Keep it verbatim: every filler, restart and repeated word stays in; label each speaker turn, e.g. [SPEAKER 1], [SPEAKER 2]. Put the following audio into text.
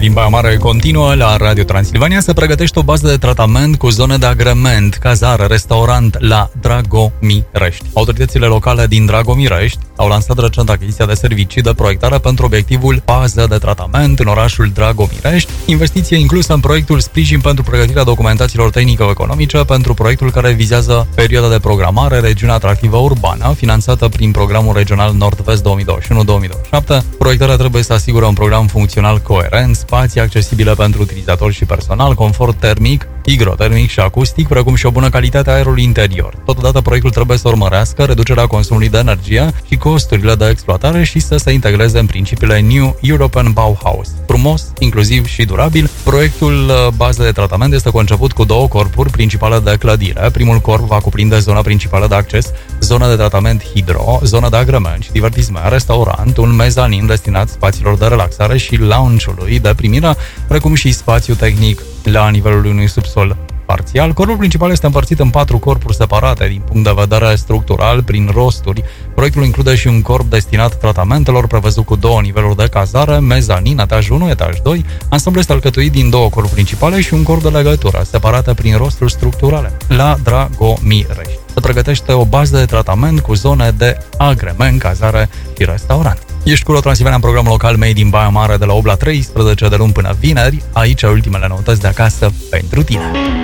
[SPEAKER 1] din Baia Mare continuă la Radio Transilvania. Se pregătește o bază de tratament cu zone de agrement, cazare, restaurant la Dragomirești. Autoritățile locale din Dragomirești au lansat recent achiziția de servicii de proiectare pentru obiectivul bază de tratament în orașul Dragomirești, investiție inclusă în proiectul sprijin pentru pregătirea documentațiilor tehnico-economice pentru proiectul care vizează perioada de programare Regiunea Atractivă Urbană, finanțată prin Programul Regional Nord-Vest două mii douăzeci și unu două mii douăzeci și șapte. Proiectarea trebuie să asigure un program funcțional coerent, spații accesibile pentru utilizatori și personal, confort termic, higrotermic și acustic, precum și o bună calitate a aerului interior. Totodată, proiectul trebuie să urmărească reducerea consumului de energie și costurile de exploatare și să se integreze în principiile New European Bauhaus. Frumos, inclusiv și durabil, proiectul bază de tratament este conceput cu două corpuri principale de clădire. Primul corp va cuprinde zona principală de acces, zona de tratament hidro, zona de agrement și divertisment, restaurant, un mezanin destinat spațiilor de relaxare și lounge-ului de primire, precum și spațiu tehnic la nivelul unui subsol parțial. Corpul principal este împărțit în patru corpuri separate din punct de vedere structural prin rosturi. Proiectul include și un corp destinat tratamentelor, prevăzut cu două niveluri de cazare, mezanin, etaj unu, etaj doi. Ansamblul este alcătuit din două corpuri principale și un corp de legătură, separate prin rosturi structurale. La Dragomirești se pregătește o bază de tratament cu zone de agrement, cazare și restaurant. Ești cu Ro Transilvania în program local Made in Baia Mare de la opt la treisprezece de luni până vineri. Aici ultimele noutăți de acasă pentru tine.